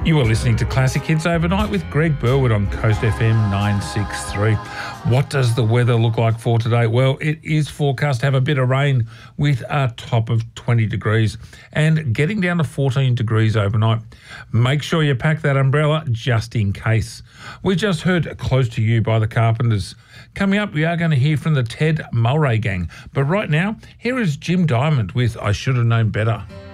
You are listening to Classic Hits Overnight with Greg Burwood on Coast FM 963. What does the weather look like for today? Well, it is forecast to have a bit of rain with a top of 20 degrees and getting down to 14 degrees overnight. Make sure you pack that umbrella just in case. We just heard Close to You by the Carpenters. Coming up, we are going to hear from the Ted Mulray Gang. But right now, here is Jim Diamond with I Should Have Known Better.